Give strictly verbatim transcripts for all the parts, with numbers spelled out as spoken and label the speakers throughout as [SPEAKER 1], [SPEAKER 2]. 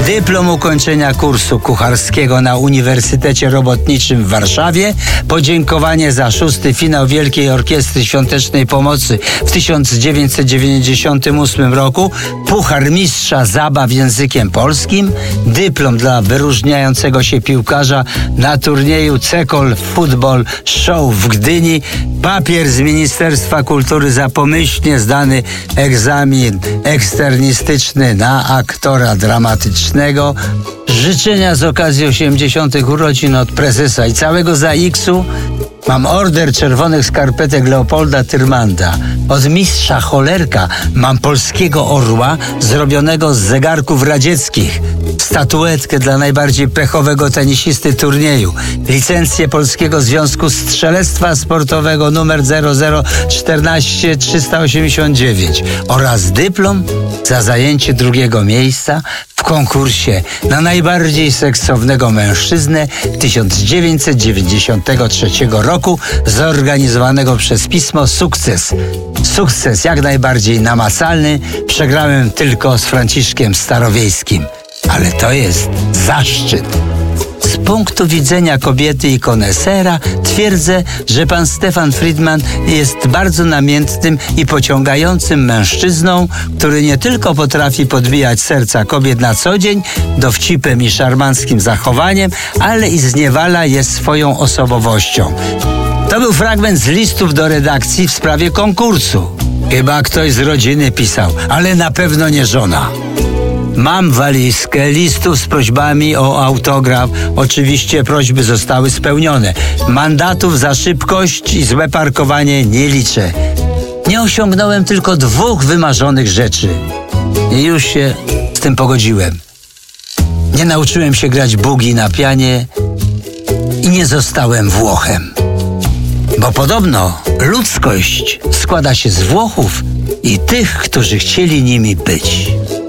[SPEAKER 1] dyplom ukończenia kursu kucharskiego na Uniwersytecie Robotniczym w Warszawie, podziękowanie za szósty finał Wielkiej Orkiestry Świątecznej Pomocy w tysiąc dziewięćset dziewięćdziesiątym ósmym roku, puchar mistrza zabaw językiem polskim, dyplom dla wyróżniającego się piłkarza na turnieju Cekol Football Show w Gdyni, papier z Ministerstwa Kultury za pomyślnie zdany egzamin eksternistyczny na aktora dramatycznego, życzenia z okazji osiemdziesiątych urodzin od prezesa i całego ZAIKS-u. Mam order czerwonych skarpetek Leopolda Tyrmanda. Od mistrza Cholerka mam polskiego orła zrobionego z zegarków radzieckich, statuetkę dla najbardziej pechowego tenisisty turnieju, licencję Polskiego Związku Strzelectwa Sportowego numer zero zero czternaście trzysta osiemdziesiąt dziewięć oraz dyplom za zajęcie drugiego miejsca w konkursie na najbardziej seksownego mężczyznę tysiąc dziewięćset dziewięćdziesiątego trzeciego roku zorganizowanego przez pismo Sukces. Sukces jak najbardziej namacalny. Przegrałem tylko z Franciszkiem Starowiejskim. Ale to jest zaszczyt. Z punktu widzenia kobiety i konesera twierdzę, że pan Stefan Friedman jest bardzo namiętnym i pociągającym mężczyzną, który nie tylko potrafi podbijać serca kobiet na co dzień dowcipem i szarmanckim zachowaniem, ale i zniewala je swoją osobowością. To był fragment z listów do redakcji w sprawie konkursu. Chyba ktoś z rodziny pisał, ale na pewno nie żona. Mam walizkę listów z prośbami o autograf. Oczywiście prośby zostały spełnione. Mandatów za szybkość i złe parkowanie nie liczę. Nie osiągnąłem tylko dwóch wymarzonych rzeczy. I już się z tym pogodziłem. Nie nauczyłem się grać bugi na pianie i nie zostałem Włochem. Bo podobno ludzkość składa się z Włochów i tych, którzy chcieli nimi być.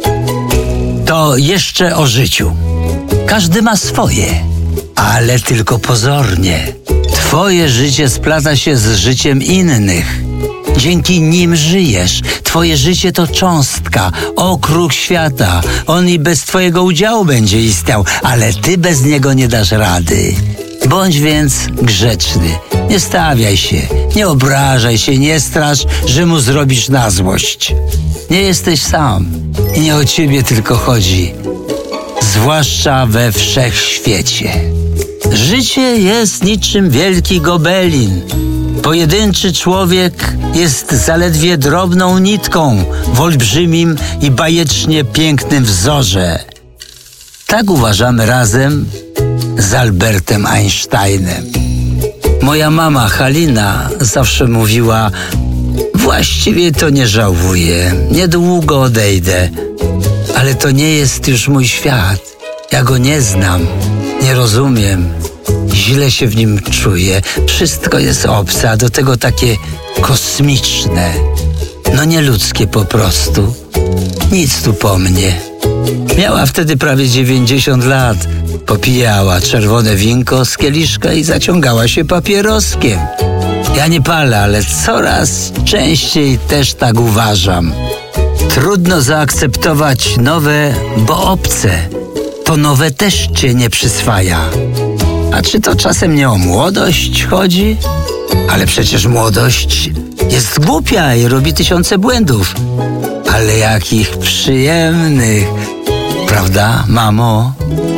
[SPEAKER 1] To jeszcze o życiu. Każdy ma swoje, ale tylko pozornie. Twoje życie splata się z życiem innych. Dzięki nim żyjesz. Twoje życie to cząstka, okrug świata. On i bez twojego udziału będzie istniał, ale ty bez niego nie dasz rady. Bądź więc grzeczny. Nie stawiaj się, nie obrażaj się, nie strasz, że mu zrobisz na złość. Nie jesteś sam i nie o ciebie tylko chodzi, zwłaszcza we wszechświecie. Życie jest niczym wielki gobelin. Pojedynczy człowiek jest zaledwie drobną nitką w olbrzymim i bajecznie pięknym wzorze. Tak uważamy razem z Albertem Einsteinem. Moja mama Halina zawsze mówiła: właściwie to nie żałuję, niedługo odejdę, ale to nie jest już mój świat. Ja go nie znam, nie rozumiem, źle się w nim czuję. Wszystko jest obce, a do tego takie kosmiczne, no nieludzkie po prostu. Nic tu po mnie. Miała wtedy prawie dziewięćdziesiąt lat. Popijała czerwone winko z kieliszka i zaciągała się papieroskiem. Ja nie palę, ale coraz częściej też tak uważam. Trudno zaakceptować nowe, bo obce. To nowe też cię nie przyswaja. A czy to czasem nie o młodość chodzi? Ale przecież młodość jest głupia i robi tysiące błędów. Ale jakich przyjemnych, prawda, mamo?